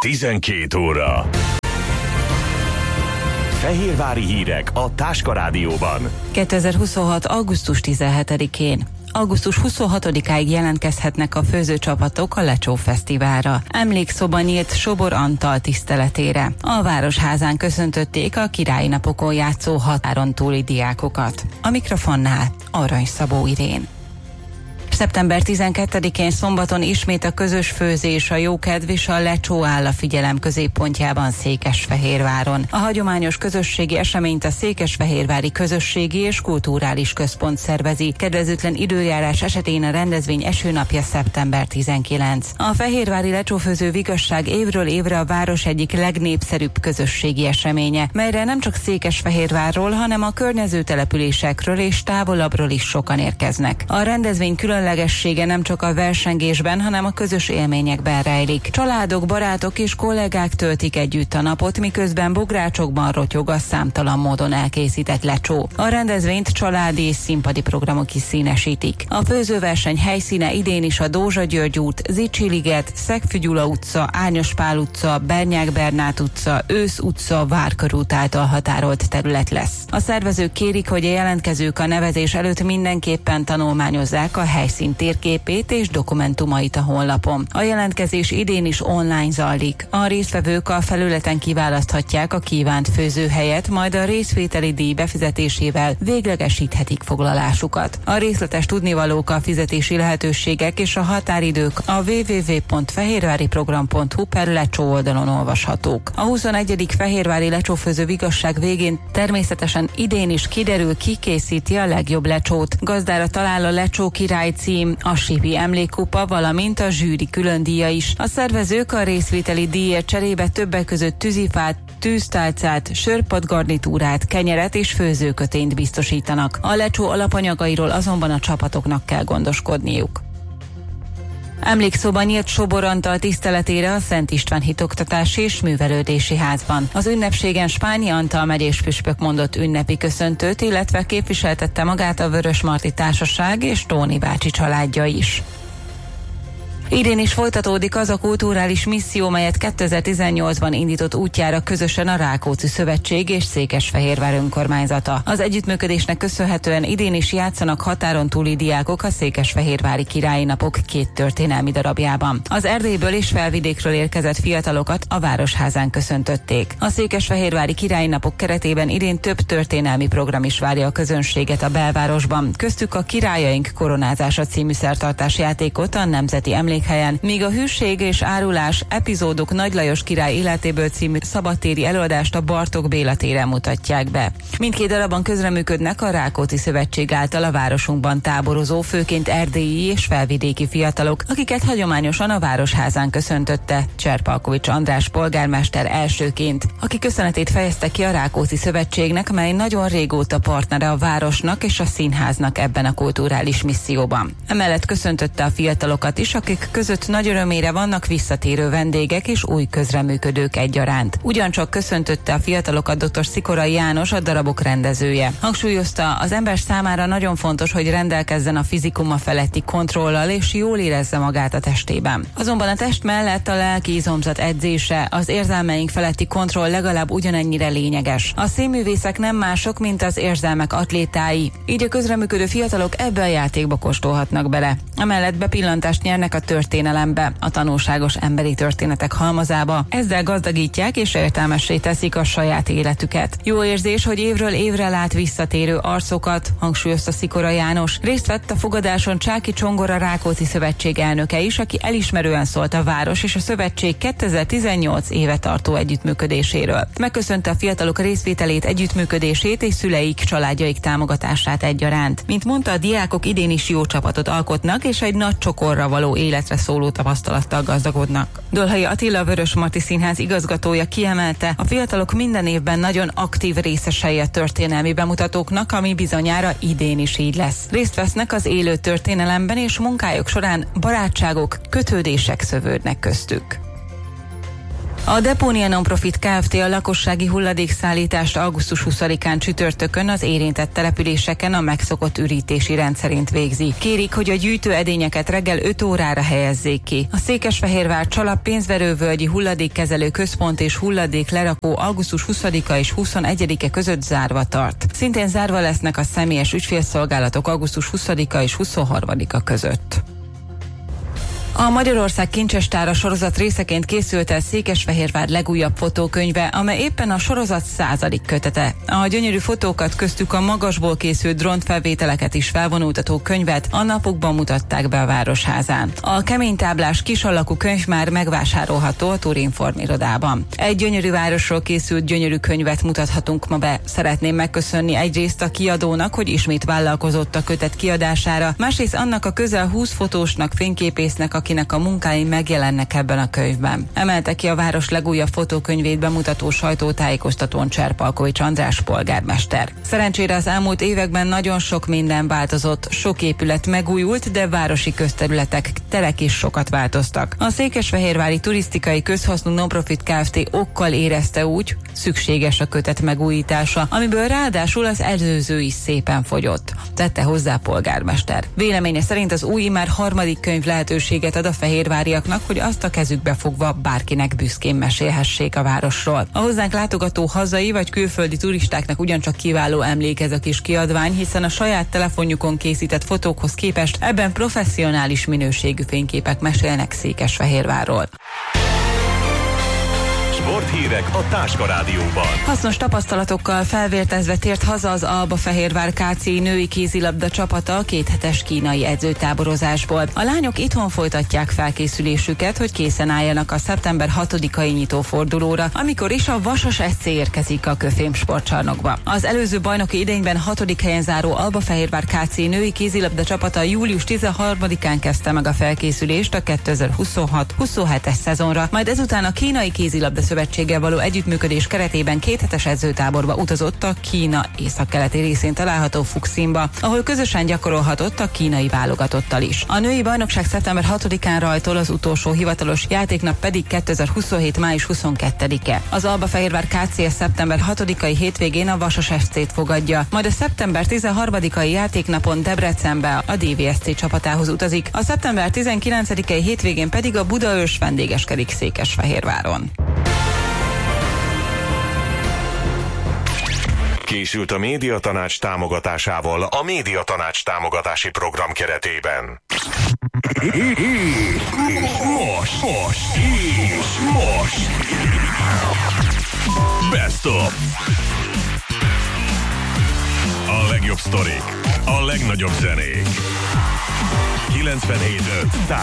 12 óra. Fehérvári hírek a Táska Rádióban. 2026. augusztus 17-én. Augusztus 26-áig jelentkezhetnek a főzőcsapatok a Lecsó Fesztiválra. Emlékszoba nyílt Sobor Antal tiszteletére. A Városházán köszöntötték a királyi napokon játszó határon túli diákokat. A mikrofonnál Arany Szabó Irén. Szeptember 12-én szombaton ismét a közös főzés, a jókedv és a lecsó áll a figyelem középpontjában Székesfehérváron. A hagyományos közösségi eseményt a Székesfehérvári Közösségi és Kulturális Központ szervezi. Kedvezőtlen időjárás esetén a rendezvény esőnapja szeptember 19. A fehérvári lecsófőző vigasság évről évre a város egyik legnépszerűbb közösségi eseménye, melyre nem csak Székesfehérvárról, hanem a környező településekről és távolabbról is sokan érkeznek. A rendezvény különlegessége nem csak a versengésben, hanem a közös élményekben rejlik. Családok, barátok és kollégák töltik együtt a napot, miközben bográcsokban rotyog a számtalan módon elkészített lecsó. A rendezvényt családi és színpadi programok is színesítik. A főzőverseny helyszíne idén is a Dózsa György út, Zichy liget, Szegfű Gyula utca, Árnyos Pál utca, Bernyák Bernát utca, Ősz utca, Várkörút által határolt terület lesz. A szervezők kérik, hogy a jelentkezők a nevezés előtt mindenképpen tanulmányozzák a helyszín térképét és dokumentumait a honlapon. A jelentkezés idén is online zajlik. A résztvevők a felületen kiválaszthatják a kívánt főzőhelyet, majd a részvételi díj befizetésével véglegesíthetik foglalásukat. A részletes tudnivalók, a fizetési lehetőségek és a határidők a www.fehérváriprogram.hu/lecsó oldalon olvashatók. A 21. Fehérvári lecsófőző vigasság végén természetesen idén is kiderül, ki készíti a legjobb lecsót. Gazdára talál a Lecsó Király cím, a Sipi emlékkupa, valamint a zsűri különdíja is. A szervezők a részvételi díjért cserébe többek között tűzifát, tűztálcát, sörpadgarnitúrát, kenyeret és főzőkötényt biztosítanak. A lecsó alapanyagairól azonban a csapatoknak kell gondoskodniuk. Emlékszoba nyílt Sobor Antal tiszteletére a Szent István Hitoktatási és Művelődési Házban. Az ünnepségen Spányi Antal megyés püspök mondott ünnepi köszöntőt, illetve képviseltette magát a Vörösmarty Társaság és Tóni bácsi családja is. Idén is folytatódik az a kulturális misszió, melyet 2018-ban indított útjára közösen a Rákóczi Szövetség és Székesfehérvár önkormányzata. Az együttműködésnek köszönhetően idén is játszanak határon túli diákok a Székesfehérvári Királyi Napok 2 történelmi darabjában. Az Erdélyből és Felvidékről érkezett fiatalokat a Városházán köszöntötték. A Székesfehérvári Királyi Napok keretében idén több történelmi program is várja a közönséget a belvárosban. Köztük a Királyaink koronázása című szertartás játékot a Nemzeti Emlékhelyen, míg a Hűség és árulás epizódok Nagy Lajos király életéből című szabadtéri előadást a Bartók Béla téren mutatják be. Mindkét darabban közreműködnek a Rákóczi Szövetség által a városunkban táborozó, főként erdélyi és felvidéki fiatalok, akiket hagyományosan a Városházán köszöntötte Cserpalkovics András polgármester elsőként, aki köszönetét fejezte ki a Rákóczi Szövetségnek, mely nagyon régóta partnere a városnak és a színháznak ebben a kulturális misszióban. Emellett köszöntötte a fiatalokat is, akik között nagy örömére vannak visszatérő vendégek és új közreműködők egyaránt. Ugyancsak köszöntötte a fiatalokat dr. Szikorai János, a darabok rendezője. Hangsúlyozta, az ember számára nagyon fontos, hogy rendelkezzen a fizikuma feletti kontrollal és jól érezze magát a testében. Azonban a test mellett a lelki izomzat edzése, az érzelmeink feletti kontroll legalább ugyanennyire lényeges. A színművészek nem mások, mint az érzelmek atlétái. Így a közreműködő fiatalok ebbe a játékba kóstolhatnak bele. Emellett bepillantást nyernek a történelembe, a tanulságos emberi történetek halmazába. Ezzel gazdagítják és értelmessé teszik a saját életüket. Jó érzés, hogy évről évre lát visszatérő arcokat, hangsúlyozta Szikora János. Részt vett a fogadáson Csáki Csongor, a Rákóczi Szövetség elnöke is, aki elismerően szólt a város és a szövetség 2018 éve tartó együttműködéséről. Megköszönte a fiatalok részvételét, együttműködését és szüleik, családjaik támogatását egyaránt. Mint mondta, a diákok idén is jó csapatot alkotnak, és egy nagy csokorra való életre szóló tapasztalattal gazdagodnak. Dolhai Attila, a Vörösmarty Színház igazgatója kiemelte, a fiatalok minden évben nagyon aktív részesei a történelmi bemutatóknak, ami bizonyára idén is így lesz. Részt vesznek az élő történelemben, és munkájuk során barátságok, kötődések szövődnek köztük. A Depónia Non-Profit Kft. A lakossági hulladékszállítást augusztus 20-án csütörtökön az érintett településeken a megszokott ürítési rendszerint végzi. Kérik, hogy a gyűjtőedényeket reggel 5 órára helyezzék ki. A Székesfehérvár Csalap pénzverővölgyi hulladékkezelő központ és hulladéklerakó augusztus 20-a és 21-e között zárva tart. Szintén zárva lesznek a személyes ügyfélszolgálatok augusztus 20-a és 23-a között. A Magyarország Kincsestára sorozat részeként készült el Székesfehérvár legújabb fotókönyve, amely éppen a sorozat 100. kötete. A gyönyörű fotókat, köztük a magasból készült drónfelvételeket is felvonultató könyvet a napokban mutatták be a Városházán. A keménytáblás kis alakú könyv már megvásárolható a Turinform irodában. Egy gyönyörű városról készült gyönyörű könyvet mutathatunk ma be. Szeretném megköszönni egyrészt a kiadónak, hogy ismét vállalkozott a kötet kiadására, másrészt annak a közel 20 fotósnak, fényképésznek, akinek a munkái megjelennek ebben a könyvben. Emelte ki a város legújabb fotókönyvét bemutató sajtótájékoztatón Cserpalkovics András polgármester. Szerencsére az elmúlt években nagyon sok minden változott, sok épület megújult, de városi közterületek, terek is sokat változtak. A Székesfehérvári Turisztikai Közhasznú Non-Profit Kft. Okkal érezte úgy, szükséges a kötet megújítása, amiből ráadásul az előző is szépen fogyott, tette hozzá polgármester. Véleménye szerint az új, már harmadik könyv lehetőséget ad a fehérváriaknak, hogy azt a kezükbe fogva bárkinek büszkén mesélhessék a városról. A hozzánk látogató hazai vagy külföldi turistáknak ugyancsak kiváló emlék ez a kis kiadvány, hiszen a saját telefonjukon készített fotókhoz képest ebben professzionális minőségű fényképek mesélnek Székesfehérvárról. Sporthírek a Táska Rádióban. Hasznos tapasztalatokkal felvértezve tért haza az Albafehérvár KC női kézilabda csapata a 2 hetes kínai edzőtáborozásból. A lányok itthon folytatják felkészülésüket, hogy készen álljanak a szeptember 6-ai nyitófordulóra, amikor is a Vasas SC érkezik a Köfém sportcsarnokba. Az előző bajnoki idényben 6. helyen záró Albafehérvár KC női kézilabda csapata július 13-án kezdte meg a felkészülést a 2026-27-es szezonra, majd ezután a kínai kézilabda szövetséggel való együttműködés keretében 2 hetes edzőtáborba utazott a Kína északkeleti részén található Fuxinba, ahol közösen gyakorolhatott a kínai válogatottal is. A női bajnokság szeptember 6-án rajtol, az utolsó hivatalos játéknap pedig 2027. május 22-e. Az Albafehérvár KC szeptember 6-ai hétvégén a Vasas SC-t fogadja, majd a szeptember 13-ai játéknapon Debrecenbe a DVSC csapatához utazik, a szeptember 19-ai hétvégén pedig a Budaörs vendégeskedik Székesfehérváron. Készült a Médiatanács támogatásával a Médiatanács támogatási program keretében. Most. Best of. A legjobb sztorik, a legnagyobb zenék. 97.5